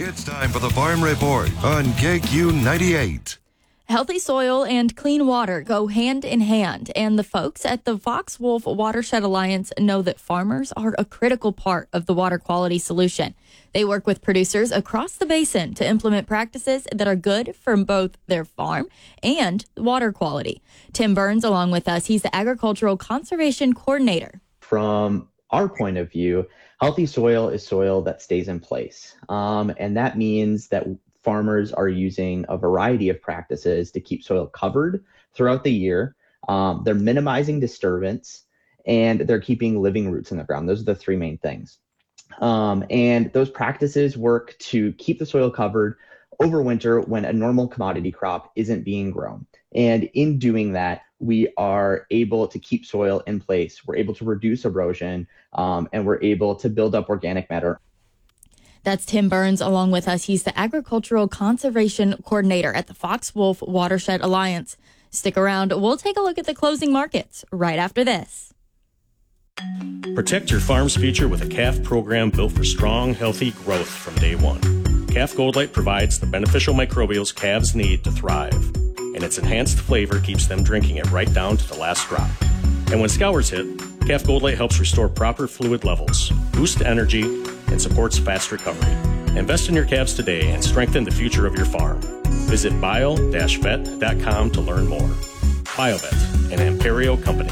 It's time for the Farm Report on KQ 98. Healthy soil and clean water go hand in hand, and the folks at the Fox Wolf Watershed Alliance know that farmers are a critical part of the water quality solution. They work with producers across the basin to implement practices that are good for both their farm and water quality. Tim Burns, along with us, he's the Agricultural Conservation Coordinator. From our point of view, healthy soil is soil that stays in place, and that means that farmers are using a variety of practices to keep soil covered throughout the year. They're minimizing disturbance, and they're keeping living roots in the ground. Those are the three main things. And those practices work to keep the soil covered over winter when a normal commodity crop isn't being grown. And in doing that, we are able to keep soil in place. We're able to reduce erosion, and we're able to build up organic matter. That's Tim Burns, along with us. He's the Agricultural Conservation Coordinator at the Fox Wolf Watershed Alliance. Stick around. We'll take a look at the closing markets right after this. Protect your farm's future with a calf program built for strong, healthy growth from day one. Calf Gold Light provides the beneficial microbials calves need to thrive, and its enhanced flavor keeps them drinking it right down to the last drop. And when scours hit, Calf Gold Light helps restore proper fluid levels, boost energy, and supports fast recovery. Invest in your calves today and strengthen the future of your farm. Visit bio-vet.com to learn more. BioVet, an Imperio company.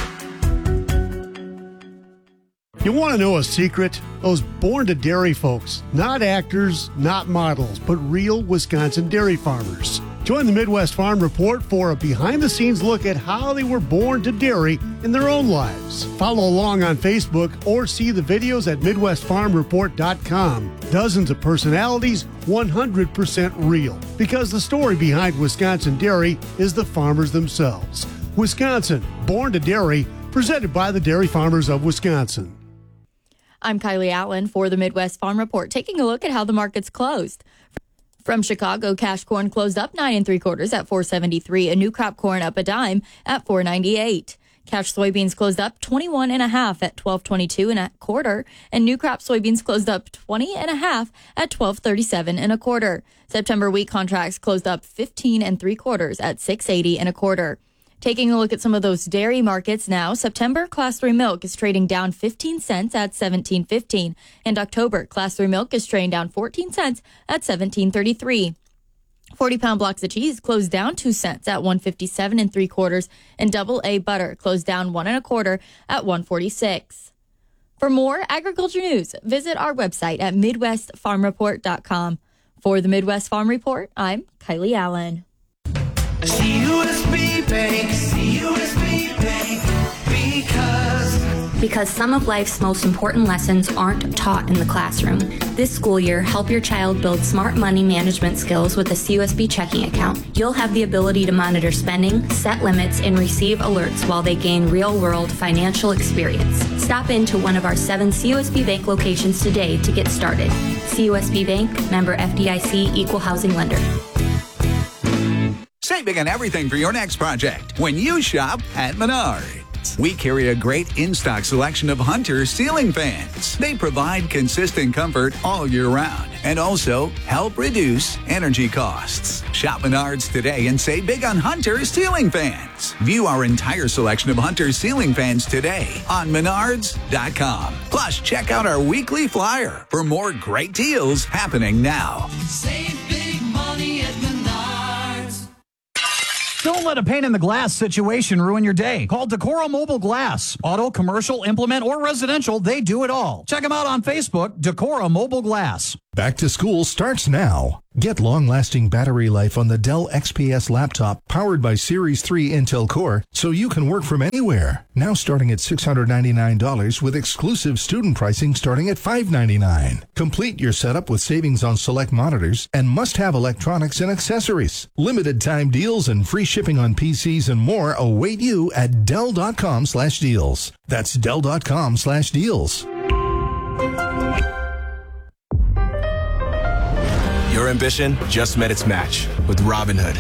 You want to know a secret? Those born to dairy folks, not actors, not models, but real Wisconsin dairy farmers. Join the Midwest Farm Report for a behind-the-scenes look at how they were born to dairy in their own lives. Follow along on Facebook or see the videos at MidwestFarmReport.com. Dozens of personalities, 100% real. Because the story behind Wisconsin dairy is the farmers themselves. Wisconsin, born to dairy, presented by the Dairy Farmers of Wisconsin. I'm Kylie Allen for the Midwest Farm Report, taking a look at how the markets closed. From Chicago, cash corn closed up 9 3/4 at $4.73. A new crop corn up a dime at $4.98. Cash soybeans closed up 21.5 at $12.22 1/4, and new crop soybeans closed up 20.5 at $12.37 1/4. September wheat contracts closed up 15 3/4 at $6.80 1/4. Taking a look at some of those dairy markets now, September Class 3 milk is trading down 15 cents at $17.15, and October Class 3 milk is trading down 14 cents at $17.33. 40-pound blocks of cheese closed down 2 cents at $1.57 3/4, and double A butter closed down 1 1/4 at $1.46. For more agriculture news, visit our website at MidwestFarmReport.com. For the Midwest Farm Report, I'm Kylie Allen. CUSB Bank, because some of life's most important lessons aren't taught in the classroom. This school year, help your child build smart money management skills with a CUSB checking account. You'll have the ability to monitor spending, set limits, and receive alerts while they gain real-world financial experience. Stop into one of our 7 CUSB Bank locations today to get started. CUSB Bank, member FDIC, equal housing lender. Save big on everything for your next project when you shop at Menards. We carry a great in-stock selection of Hunter ceiling fans. They provide consistent comfort all year round and also help reduce energy costs. Shop Menards today and save big on Hunter ceiling fans. View our entire selection of Hunter ceiling fans today on Menards.com. Plus, check out our weekly flyer for more great deals happening now. Save big money at Menards. Don't let a pane in the glass situation ruin your day. Call Decora Mobile Glass. Auto, commercial, implement, or residential, they do it all. Check them out on Facebook, Decora Mobile Glass. Back to school starts now. Get long-lasting battery life on the Dell XPS laptop powered by Series 3 Intel Core so you can work from anywhere. Now starting at $699 with exclusive student pricing starting at $599. Complete your setup with savings on select monitors and must-have electronics and accessories. Limited time deals and free shipping on PCs and more await you at Dell.com/deals. That's Dell.com/deals. Your ambition just met its match with Robinhood.